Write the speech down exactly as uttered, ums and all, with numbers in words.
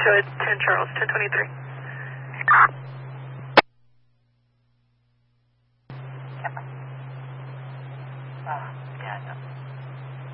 show it ten Charles, ten twenty-three. Oh, yeah, no.